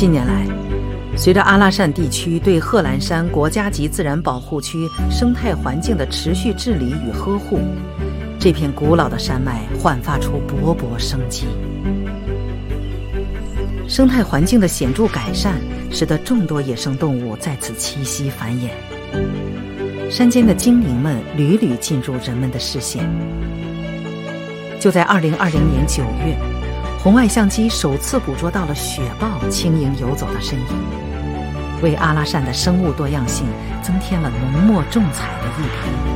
近年来，随着阿拉善地区对贺兰山国家级自然保护区生态环境的持续治理与呵护，这片古老的山脉焕发出勃勃生机。生态环境的显著改善，使得众多野生动物在此栖息繁衍。山间的精灵们屡屡进入人们的视线。就在2020年9月，红外相机首次捕捉到了雪豹轻盈游走的身影，为阿拉善的生物多样性增添了浓墨重彩的一笔。